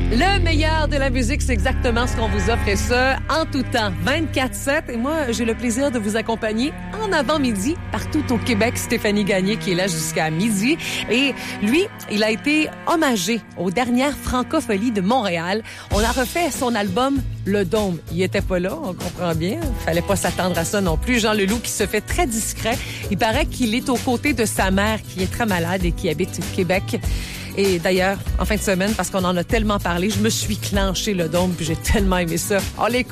Le meilleur de la musique, c'est exactement ce qu'on vous offre et ça, en tout temps, 24/7. Et moi, j'ai le plaisir de vous accompagner en avant-midi partout au Québec. Stéphanie Gagné qui est là jusqu'à midi. Et lui, il a été hommagé aux dernières Francopholies de Montréal. On a refait son album Le Dôme. Il était pas là, on comprend bien. Fallait pas s'attendre à ça non plus. Jean Leloup qui se fait très discret. Il paraît qu'il est aux côtés de sa mère qui est très malade et qui habite au Québec. Et d'ailleurs, en fin de semaine, parce qu'on en a tellement parlé, je me suis clenché Le Dôme puis j'ai tellement aimé ça. On l'écoute.